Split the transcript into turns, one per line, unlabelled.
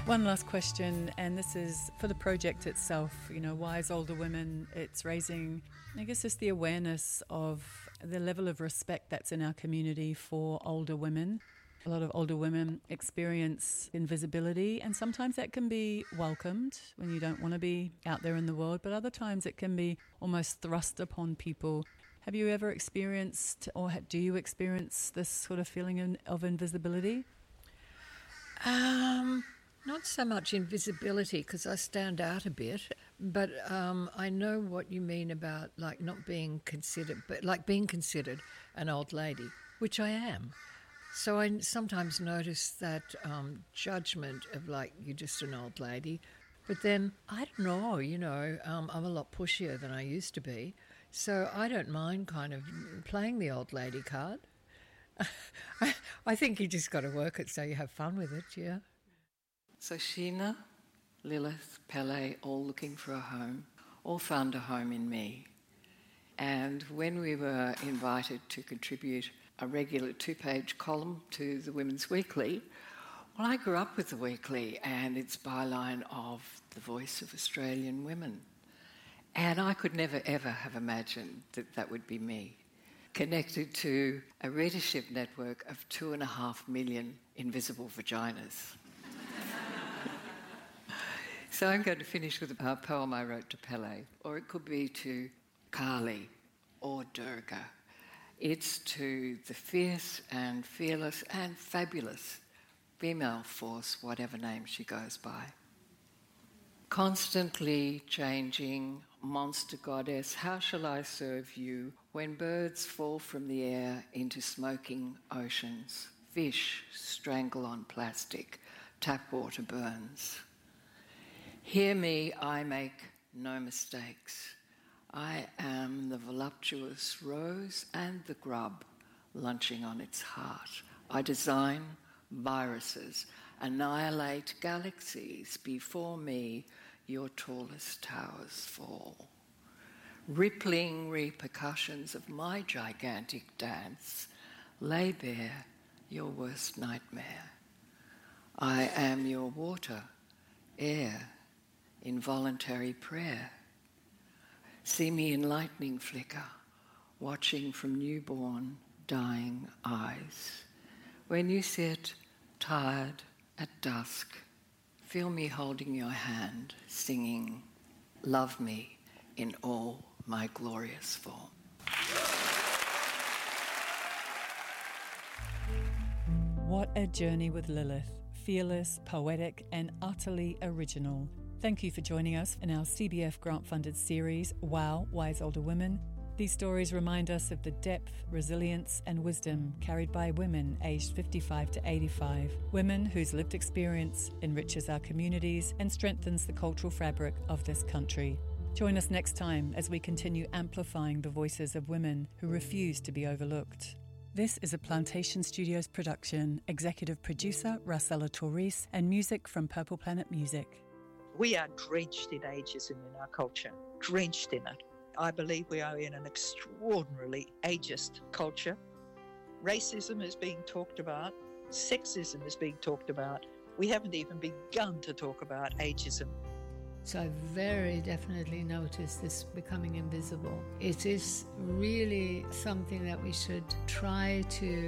One last question, and this is for the project itself, Wise Older Women. It's raising, I guess, just the awareness of the level of respect that's in our community for older women. A lot of older women experience invisibility, and sometimes that can be welcomed when you don't want to be out there in the world, but other times it can be almost thrust upon people. Have you ever experienced, or do you experience this sort of feeling of invisibility?
Not so much invisibility, because I stand out a bit, but I know what you mean about not being considered, but being considered an old lady, which I am. So I sometimes notice that judgment of you're just an old lady. But then, I don't know, I'm a lot pushier than I used to be. So I don't mind kind of playing the old lady card. I think you just got to work it so you have fun with it, yeah.
So Sheena, Lilith, Pele, all looking for a home, all found a home in me. And when we were invited to contribute a regular 2-page column to the Women's Weekly, well, I grew up with the Weekly and its byline of the voice of Australian women. And I could never, ever have imagined that that would be me, connected to a readership network of 2.5 million invisible vaginas. So I'm going to finish with a poem I wrote to Pele, or it could be to Kali or Durga. It's to the fierce and fearless and fabulous female force, whatever name she goes by. Constantly changing monster goddess, how shall I serve you when birds fall from the air into smoking oceans, fish strangle on plastic, tap water burns? Hear me, I make no mistakes. I am the voluptuous rose and the grub lunching on its heart. I design viruses, annihilate galaxies. Before me, your tallest towers fall. Rippling repercussions of my gigantic dance lay bare your worst nightmare. I am your water, air, involuntary prayer. See me in lightning flicker, watching from newborn, dying eyes. When you sit tired at dusk, feel me holding your hand, singing, love me in all my glorious form.
What a journey with Lilith. Fearless, poetic, and utterly original. Thank you for joining us in our CBF grant-funded series, Wow, Wise Older Women. These stories remind us of the depth, resilience, and wisdom carried by women aged 55 to 85. Women whose lived experience enriches our communities and strengthens the cultural fabric of this country. Join us next time as we continue amplifying the voices of women who refuse to be overlooked. This is a Plantation Studios production. Executive producer Marcela Torres, and music from Purple Planet Music.
We are drenched in ageism in our culture, drenched in it. I believe we are in an extraordinarily ageist culture. Racism is being talked about. Sexism is being talked about. We haven't even begun to talk about ageism.
So I very definitely noticed this becoming invisible. It is really something that we should try to